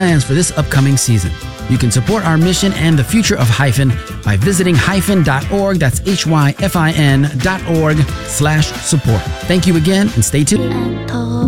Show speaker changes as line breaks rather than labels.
plans for this upcoming season. You can support our mission and the future of Hyphen by visiting hyphen.org. That's hyfin.org/support. Thank you again and stay tuned.